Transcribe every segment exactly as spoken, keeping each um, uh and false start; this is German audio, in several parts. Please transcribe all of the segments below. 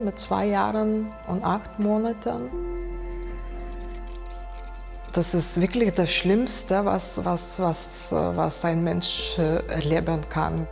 Mit zwei Jahren und acht Monaten. Das ist wirklich das Schlimmste, was, was, was, was ein Mensch erleben kann.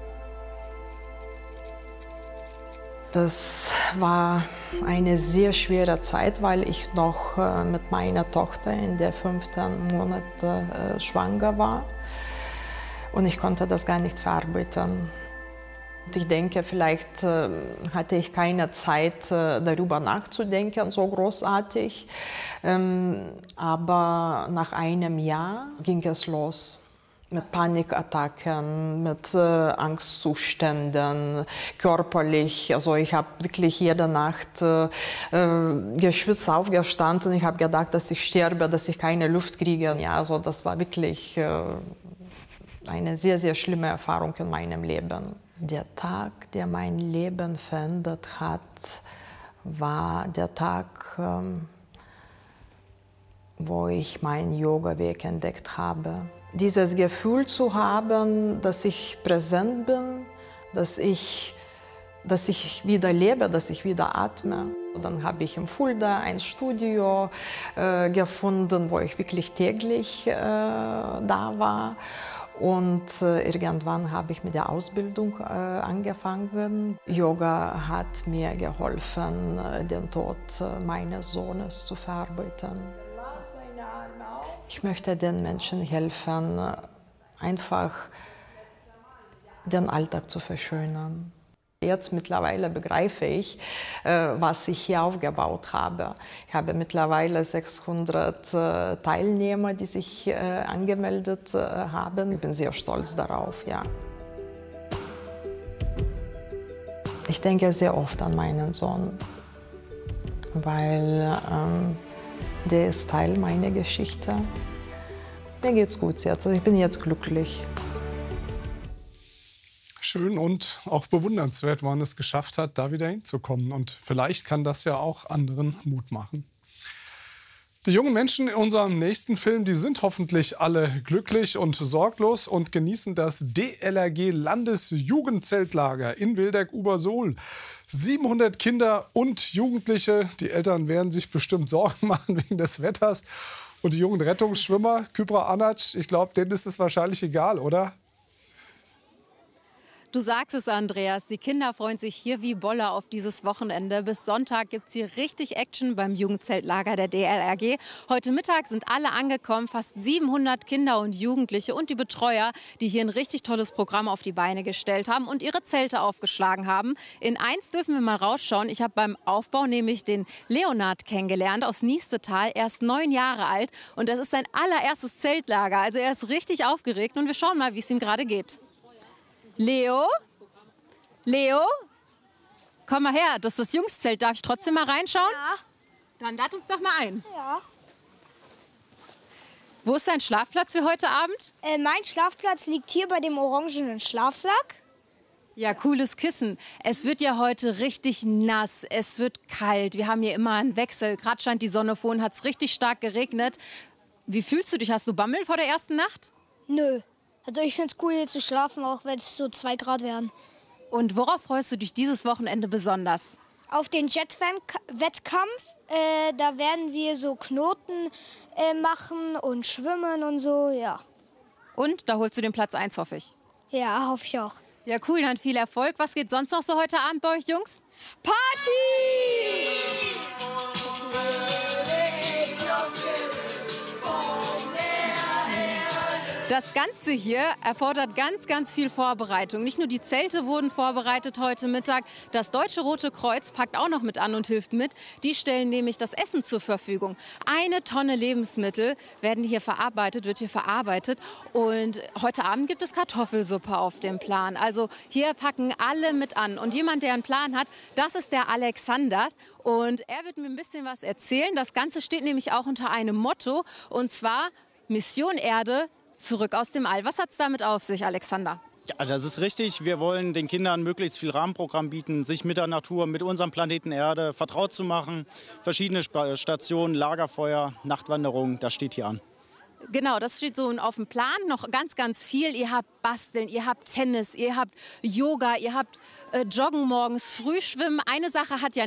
Das war eine sehr schwere Zeit, weil ich noch mit meiner Tochter in der fünften Monat schwanger war. Und ich konnte das gar nicht verarbeiten. Ich denke, vielleicht äh, hatte ich keine Zeit, äh, darüber nachzudenken, so großartig. Ähm, aber nach einem Jahr ging es los. Mit Panikattacken, mit äh, Angstzuständen, körperlich. Also ich habe wirklich jede Nacht äh, äh, geschwitzt aufgestanden. Ich habe gedacht, dass ich sterbe, dass ich keine Luft kriege. Ja, also das war wirklich äh, eine sehr, sehr schlimme Erfahrung in meinem Leben. Der Tag, der mein Leben verändert hat, war der Tag, ähm, wo ich meinen Yoga-Weg entdeckt habe. Dieses Gefühl zu haben, dass ich präsent bin, dass ich, dass ich wieder lebe, dass ich wieder atme. Und dann habe ich in Fulda ein Studio äh, gefunden, wo ich wirklich täglich äh, da war. Und äh, irgendwann habe ich mit der Ausbildung äh, angefangen. Yoga hat mir geholfen, äh, den Tod äh, meines Sohnes zu verarbeiten. Ich möchte den Menschen helfen, äh, einfach den Alltag zu verschönern. Jetzt mittlerweile begreife ich, äh, was ich hier aufgebaut habe. Ich habe mittlerweile sechshundert äh, Teilnehmer, die sich äh, angemeldet äh, haben. Ich bin sehr stolz darauf, ja. Ich denke sehr oft an meinen Sohn, weil ähm, der ist Teil meiner Geschichte. Mir geht's gut jetzt, also ich bin jetzt glücklich. Schön und auch bewundernswert, wann es geschafft hat, da wieder hinzukommen. Und vielleicht kann das ja auch anderen Mut machen. Die jungen Menschen in unserem nächsten Film, die sind hoffentlich alle glücklich und sorglos und genießen das D L R G-Landesjugendzeltlager in Wildeck-Ubersohl. siebenhundert Kinder und Jugendliche. Die Eltern werden sich bestimmt Sorgen machen wegen des Wetters. Und die jungen Rettungsschwimmer, Kübra Anac, ich glaube, denen ist es wahrscheinlich egal, oder? Du sagst es, Andreas, die Kinder freuen sich hier wie Bolle auf dieses Wochenende. Bis Sonntag gibt es hier richtig Action beim Jugendzeltlager der D L R G. Heute Mittag sind alle angekommen, fast siebenhundert Kinder und Jugendliche und die Betreuer, die hier ein richtig tolles Programm auf die Beine gestellt haben und ihre Zelte aufgeschlagen haben. In eins dürfen wir mal rausschauen. Ich habe beim Aufbau nämlich den Leonard kennengelernt aus Niestetal. Er ist neun Jahre alt und das ist sein allererstes Zeltlager. Also er ist richtig aufgeregt und wir schauen mal, wie es ihm gerade geht. Leo? Leo? Komm mal her, das ist das Jungszelt. Darf ich trotzdem mal reinschauen? Ja. Dann lad uns doch mal ein. Ja. Wo ist dein Schlafplatz für heute Abend? Äh, mein Schlafplatz liegt hier bei dem orangenen Schlafsack. Ja, cooles Kissen. Es wird ja heute richtig nass, es wird kalt. Wir haben hier immer einen Wechsel. Gerade scheint die Sonne vor und hat es richtig stark geregnet. Wie fühlst du dich? Hast du Bammel vor der ersten Nacht? Nö. Also ich finde es cool, hier zu schlafen, auch wenn es so zwei Grad werden. Und worauf freust du dich dieses Wochenende besonders? Auf den Jet-Wettkampf. Äh, da werden wir so Knoten äh, machen und schwimmen und so, ja. Und da holst du den Platz eins, hoffe ich. Ja, hoffe ich auch. Ja, cool, dann viel Erfolg. Was geht sonst noch so heute Abend bei euch, Jungs? Party! Das Ganze hier erfordert ganz, ganz viel Vorbereitung. Nicht nur die Zelte wurden vorbereitet heute Mittag. Das Deutsche Rote Kreuz packt auch noch mit an und hilft mit. Die stellen nämlich das Essen zur Verfügung. Eine Tonne Lebensmittel werden hier verarbeitet, wird hier verarbeitet. Und heute Abend gibt es Kartoffelsuppe auf dem Plan. Also hier packen alle mit an. Und jemand, der einen Plan hat, das ist der Alexander. Und er wird mir ein bisschen was erzählen. Das Ganze steht nämlich auch unter einem Motto. Und zwar Mission Erde. Zurück aus dem All. Was hat es damit auf sich, Alexander? Ja, das ist richtig. Wir wollen den Kindern möglichst viel Rahmenprogramm bieten, sich mit der Natur, mit unserem Planeten Erde vertraut zu machen. Verschiedene Stationen, Lagerfeuer, Nachtwanderung, das steht hier an. Genau, das steht so auf dem Plan, noch ganz, ganz viel. Ihr habt Basteln, ihr habt Tennis, ihr habt Yoga, ihr habt äh, Joggen morgens, Frühschwimmen. Eine Sache hat ja